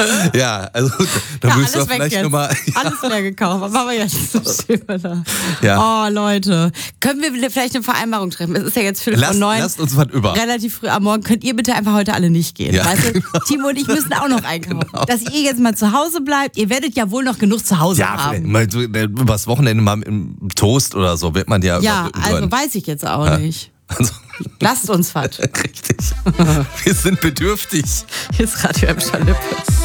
Ja, also da müssen wir vielleicht nochmal... Alles leer gekauft. Was machen wir jetzt? Da. Ja. Oh, Leute. Können wir vielleicht eine Vereinbarung treffen? Es ist ja jetzt 8:45. Lasst uns was über. Relativ früh am Morgen. Könnt ihr bitte einfach heute alle nicht gehen? Ja, weißt du? genau. Timo und ich müssen auch noch einkaufen. Genau. Dass ihr jetzt mal zu Hause bleibt. Ihr werdet ja wohl noch genug zu Hause haben. Mal übers Wochenende mal mit einem Toast oder so wird man ja Ja, überbrücken also können. weiß ich jetzt auch nicht. Also, Lasst uns was. richtig. Wir sind bedürftig. Hier ist Radio Lippe.